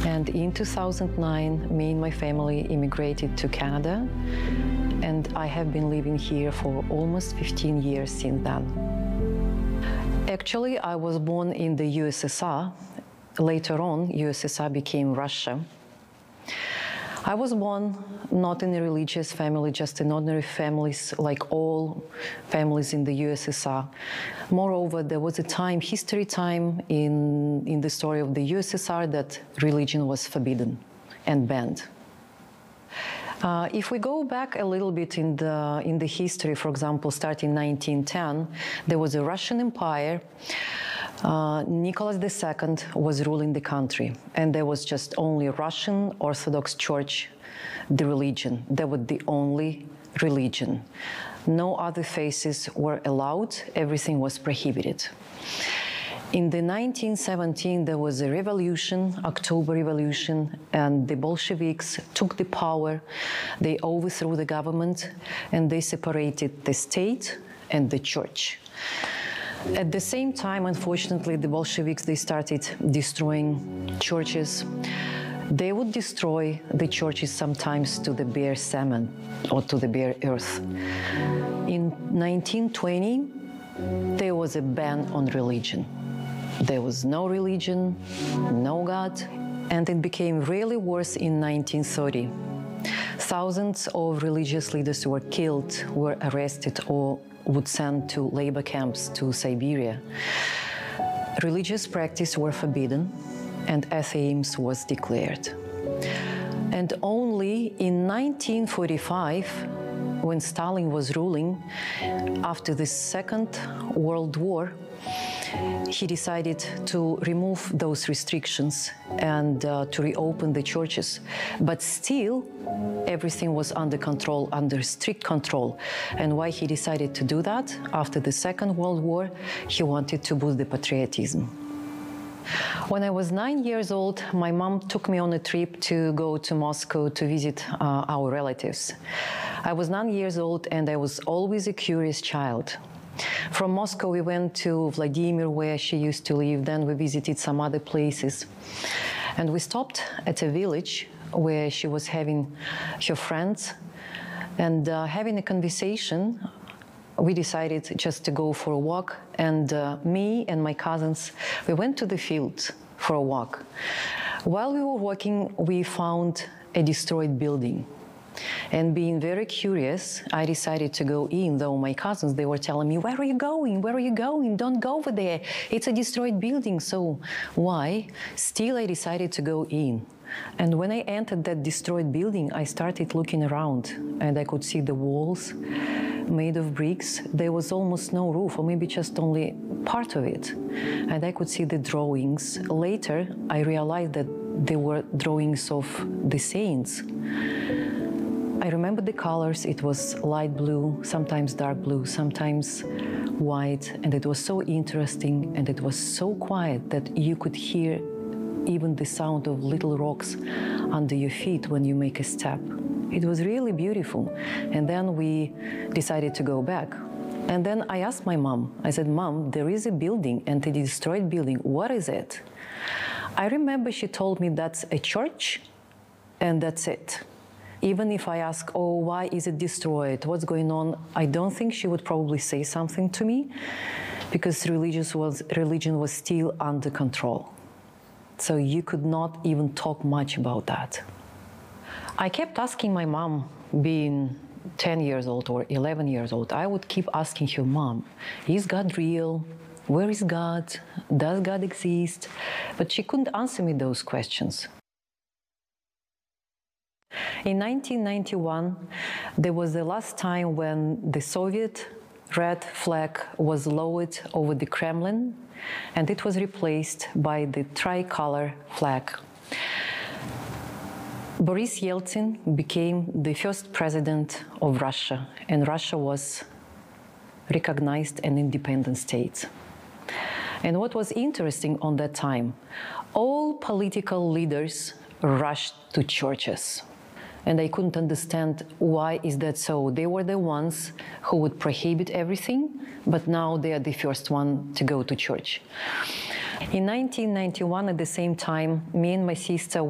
And in 2009, me and my family immigrated to Canada, and I have been living here for almost 15 years since then. Actually, I was born in the USSR. Later on, USSR became Russia. I was born not in a religious family, just in ordinary families, like all families in the USSR. Moreover, there was a history time in the story of the USSR that religion was forbidden and banned. If we go back a little bit in the history, for example, starting in 1910, there was a Russian Empire. Nicholas II was ruling the country, and there was just only Russian Orthodox Church, the religion. That was the only religion. No other faiths were allowed. Everything was prohibited. In the 1917, there was a revolution, October Revolution, and the Bolsheviks took the power. They overthrew the government, and they separated the state and the church. At the same time, unfortunately, the Bolsheviks, they started destroying churches. They would destroy the churches sometimes to the bare cement or to the bare earth. In 1920, there was a ban on religion. There was no religion, no God, and it became really worse in 1930. Thousands of religious leaders were killed, were arrested, or would send to labor camps to Siberia. Religious practice were forbidden, and atheism was declared. And only in 1945, when Stalin was ruling, after the Second World War, he decided to remove those restrictions and to reopen the churches. But still, everything was under control, under strict control. And why he decided to do that? After the Second World War, he wanted to boost the patriotism. When I was 9 years old, my mom took me on a trip to go to Moscow to visit our relatives. I was 9 years old, and I was always a curious child. From Moscow, we went to Vladimir, where she used to live. Then we visited some other places. And we stopped at a village where she was having her friends. And having a conversation, we decided just to go for a walk. And me and my cousins, we went to the field for a walk. While we were walking, we found a destroyed building. And being very curious, I decided to go in, though my cousins, they were telling me, "Where are you going? Where are you going? Don't go over there. It's a destroyed building." So why? Still, I decided to go in. And when I entered that destroyed building, I started looking around, and I could see the walls made of bricks. There was almost no roof, or maybe just only part of it. And I could see the drawings. Later, I realized that they were drawings of the saints. I remember the colors. It was light blue, sometimes dark blue, sometimes white, and it was so interesting, and it was so quiet that you could hear even the sound of little rocks under your feet when you make a step. It was really beautiful. And then we decided to go back. And then I asked my mom, I said, "Mom, there is a building, and a destroyed building. What is it?" I remember she told me that's a church, and that's it. Even if I ask, "Oh, why is it destroyed? What's going on?" I don't think she would probably say something to me, because religion was still under control. So you could not even talk much about that. I kept asking my mom, being 10 years old or 11 years old, I would keep asking her, "Mom, is God real? Where is God? Does God exist?" But she couldn't answer me those questions. In 1991, there was the last time when the Soviet red flag was lowered over the Kremlin, and it was replaced by the tricolor flag. Boris Yeltsin became the first president of Russia, and Russia was recognized an independent state. And what was interesting on that time, all political leaders rushed to churches. And I couldn't understand why is that so. They were the ones who would prohibit everything, but now they are the first one to go to church. In 1991, at the same time, me and my sister